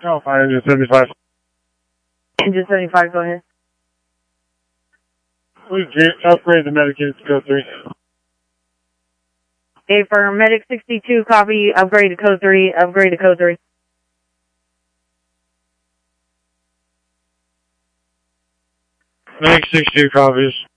California, Engine 75. Engine 75, go ahead. Please upgrade the medicated to code 3. Okay, for Medic 62, copy, upgrade to code 3, upgrade to code 3. Medic 62 copies.